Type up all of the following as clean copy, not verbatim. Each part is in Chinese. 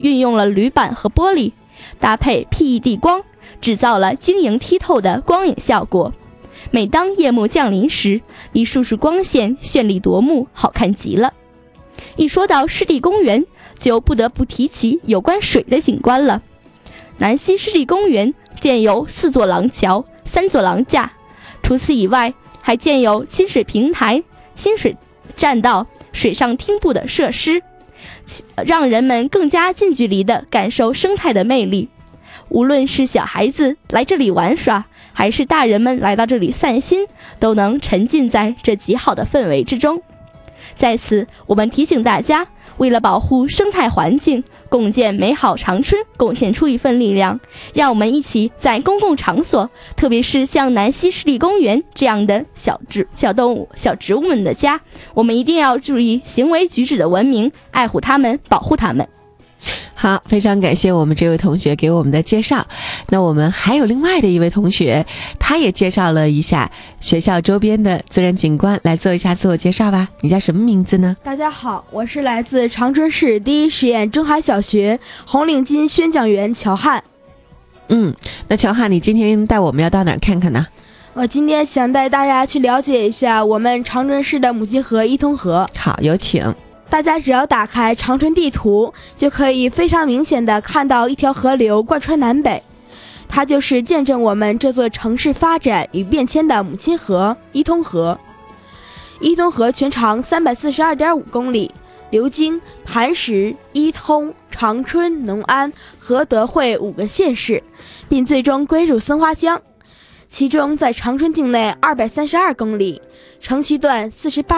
运用了铝板和玻璃，搭配 PED 光，制造了晶莹剔透的光影效果。每当夜幕降临时，一束束光线绚丽夺目，好看极了。一说到湿地公园，就不得不提起有关水的景观了。南溪湿地公园建有4座廊桥、3座廊架，除此以外，还建有亲水平台、亲水栈道、水上汀步的设施，让人们更加近距离地感受生态的魅力。无论是小孩子来这里玩耍，还是大人们来到这里散心，都能沉浸在这极好的氛围之中。在此，我们提醒大家，为了保护生态环境，共建美好长春，贡献出一份力量。让我们一起在公共场所，特别是像南溪湿地公园这样的小动物、小植物们的家，我们一定要注意行为举止的文明，爱护它们，保护它们。 好，非常感谢我们这位同学给我们的介绍。那我们还有另外的一位同学，他也介绍了一下学校周边的自然景观，来做一下自我介绍吧。你叫什么名字呢？ 大家好，我是来自长春市第一实验中海小学红领巾宣讲员乔汉。 那乔汉，你今天带我们要到哪儿看看呢？ 我今天想带大家去了解一下我们长春市的母亲河伊通河。 好，有请。 大家只要打开长春地图，就可以非常明显地看到一条河流贯穿南北，它就是见证我们这座城市发展与变迁的母亲河伊通河。伊通河全长342.5公里，流经磐石、伊通、长春、农安和德惠5个县市，并最终归入松花江。其中在长春境内232公里，城区段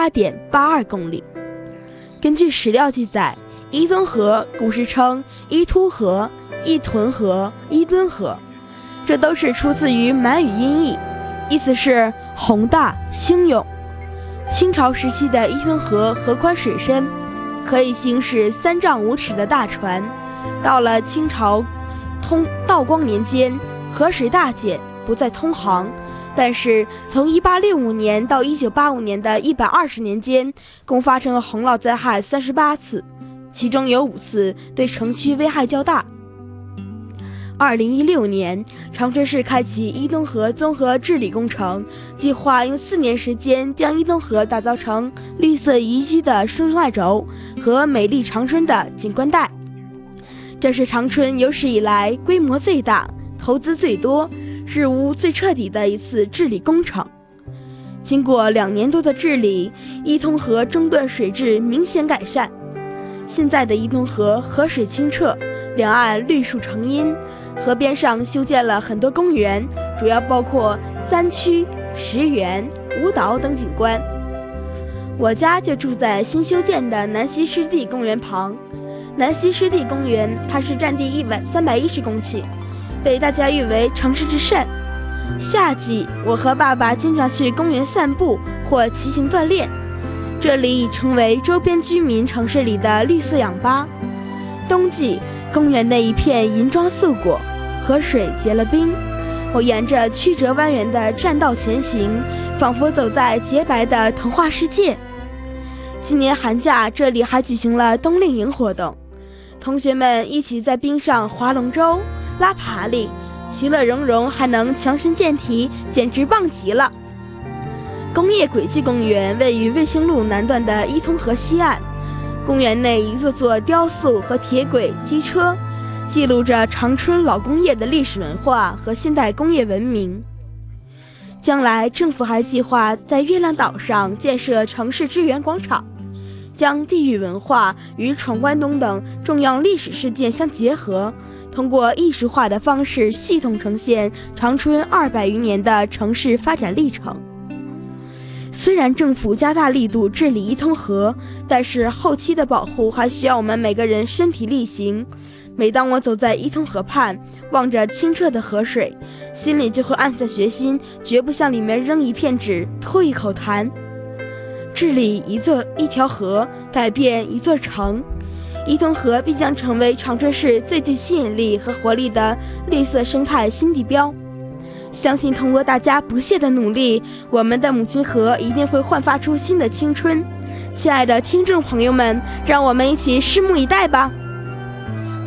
48.82公里。根据史料记载，伊通河古时称伊突河、伊屯河、伊墩河，这都是出自于满语音译，意思是宏大兴勇。清朝时期的伊通河河宽水深，可以行驶3丈5尺的大船。到了清朝道光年间，河水大减，不再通航。但是从1865年到1985年的120年间，共发生洪涝灾害38次，其中有5次对城区危害较大。2016年，长春市开启伊通河综合治理工程，计划用4年时间将伊通河打造成绿色宜居的生态轴和美丽长春的景观带。这是长春有史以来规模最大、投资最多、日污最彻底的一次治理工程。经过2年多的治理，伊通河中段水质明显改善。现在的伊通河河水清澈，两岸绿树成荫，河边上修建了很多公园，主要包括3区、石园、舞蹈等景观。我家就住在新修建的南溪湿地公园旁。南溪湿地公园，它是占地310公顷，被大家誉为城市之肾。夏季，我和爸爸经常去公园散步或骑行锻炼，这里已成为周边居民城市里的绿色氧吧。冬季，公园内一片银装素裹，河水结了冰，我沿着曲折蜿蜒的栈道前行，仿佛走在洁白的童话世界。今年寒假，这里还举行了冬令营活动，同学们一起在冰上划龙舟、拉爬犁，其乐融融，还能强身健体，简直棒极了。工业轨迹公园位于卫星路南段的伊通河西岸，公园内一座座雕塑和铁轨、机车，记录着长春老工业的历史文化和现代工业文明。将来政府还计划在月亮岛上建设城市支援广场，将地域文化与闯关东等重要历史事件相结合，通过艺术化的方式系统呈现长春200余年的城市发展历程。虽然政府加大力度治理伊通河，但是后期的保护还需要我们每个人身体力行。每当我走在伊通河畔，望着清澈的河水，心里就会暗下决心，绝不向里面扔一片纸，吐一口痰。治理一条河，改变一座城，伊通河必将成为长春市最具吸引力和活力的绿色生态新地标。相信通过大家不懈的努力，我们的母亲河一定会焕发出新的青春。亲爱的听众朋友们，让我们一起拭目以待吧。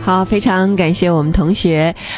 好，非常感谢我们同学。